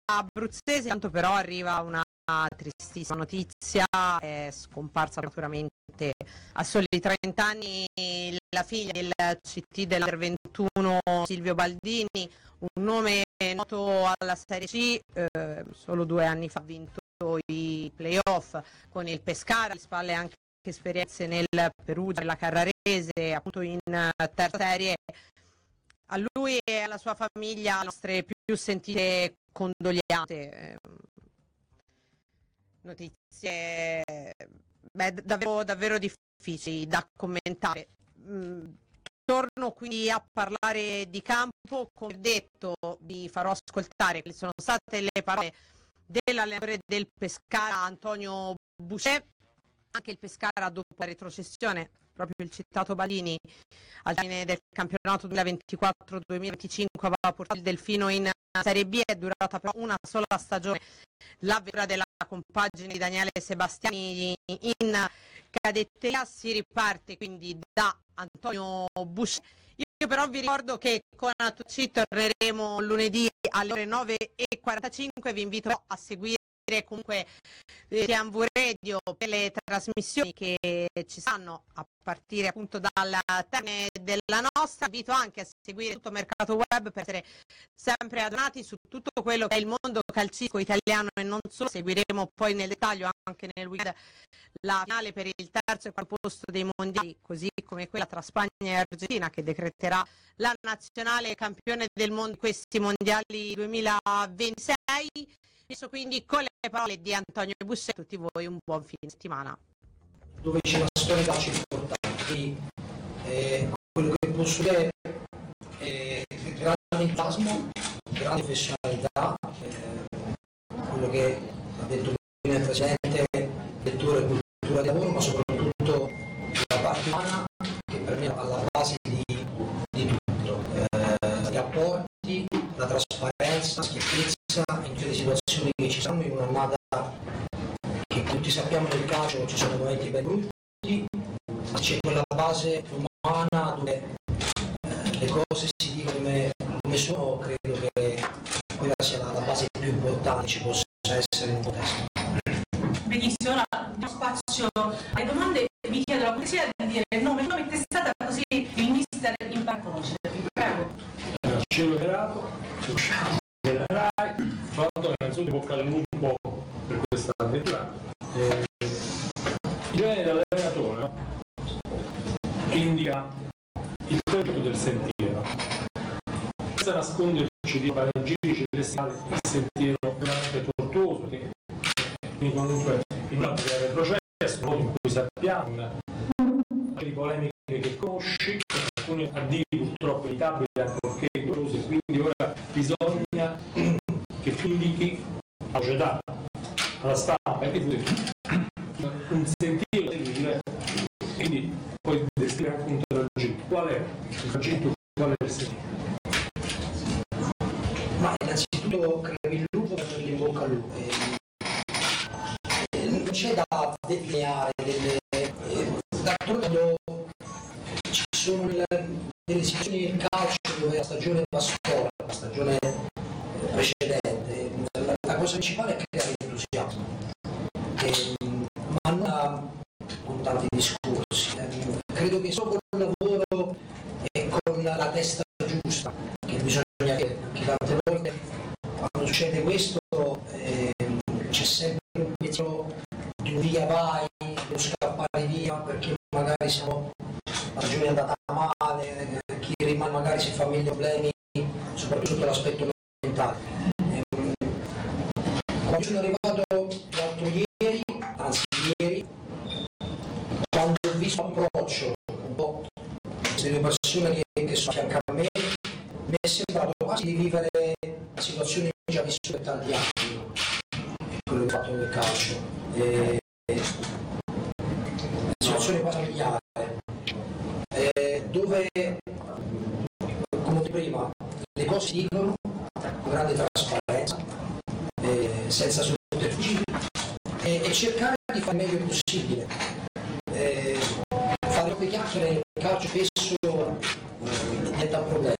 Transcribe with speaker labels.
Speaker 1: abruzzese, tanto però arriva una tristissima notizia, è scomparsa naturalmente a soli 30 anni la figlia del CT dell'Under 21 Silvio Baldini, un nome noto alla Serie C, solo 2 anni fa ha vinto i playoff con il Pescara, alle spalle anche esperienze nel Perugia, nella Carrarese, appunto in terza serie. A lui e alla sua famiglia le nostre più sentite condoglianze. Notizie davvero difficili da commentare. Torno quindi a parlare di campo. Come detto, vi farò ascoltare quali sono state le parole dell'allenatore del Pescara Antonio Boucher. Anche il Pescara, dopo la retrocessione, proprio il citato Baldini, al termine del campionato 2024-2025 aveva portato il Delfino in Serie B, è durata però una sola stagione l'avventura della compagine di Daniele Sebastiani in cadetteria. Si riparte quindi da Antonio Boucher. Io però vi ricordo che con Atucci torneremo lunedì alle ore 9:45, vi invito a seguire comunque TMV Radio per le trasmissioni che ci saranno a partire appunto dal termine della nostra. Invito anche a seguire tutto Mercato Web per essere sempre aggiornati su tutto quello che è il mondo calcistico italiano e non solo. Seguiremo poi nel dettaglio anche nel weekend la finale per il terzo e quarto posto dei mondiali, così come quella tra Spagna e Argentina che decreterà la nazionale campione del mondo in questi mondiali 2026. Adesso quindi con le parole di Antonio Boucher, a tutti voi un buon fine settimana.
Speaker 2: Dove c'è una storia calcio importante, quello che posso dire è grande entusiasmo, grande professionalità, quello che ha detto prima il Presidente, lettore e cultura di lavoro, ma soprattutto la parte umana che per me è alla base di tutto, gli apporti, la trasparenza, la schiettezza in tutte le situazioni che ci sono in un'annata che tutti sappiamo nel calcio ci sono momenti ben brutti, ma c'è quella base umana dove le cose si dicono come sono. Credo che quella sia la base più importante che ci possa essere in un contesto.
Speaker 3: Benissimo, ora diamo spazio alle domande. Vi chiedo la cortesia di dire il nome e testata, così il mister impara a conoscervi. Prego.
Speaker 4: Cielo Verato, della RAI, fatto innanzitutto bocca al lupo per questa avventura. Il genere dell'allenatore indica il compito del sentiero, senza nasconderci di panegirici celestiali, il sentiero veramente tortuoso che comunque in un processo, modo in cui sappiamo, di polemiche che conosci, alcuni addii purtroppo evitabili ancorché dolorosi, quindi ora bisogna che tu indichi alla società, alla stampa e un sentiero di dire, quindi puoi descrivere anche un tragitto. Qual è il tragitto, qual è il sentiero?
Speaker 2: Ma innanzitutto credo il lupo per in bocca al lupo. Non c'è da delineare d'accordo, ci sono delle situazioni del calcio dove la stagione va storta, la stagione precedente. La cosa principale è creare entusiasmo, ma non con tanti discorsi. Credo che solo con il lavoro e con la testa giusta che bisogna avere, anche tante volte quando succede questo c'è sempre un pezzo di un via vai, devo scappare via perché magari siamo, la stagione è andata male, chi rimane magari si fa mille problemi, soprattutto sotto l'aspetto mentale. Quando sono arrivato l'altro ieri, anzi ieri, quando ho visto l'approccio un po' queste due persone che sono a fianco a me, mi è sembrato quasi di vivere una situazione già vissuta per tanti anni, quello che ho fatto nel calcio. Una situazione quasi familiare, dove, come prima, le cose si dicono con grande trasparenza, senza sotterfugi, e cercare di fare il meglio possibile. Fare poche chiacchiere nel calcio spesso diventa un problema.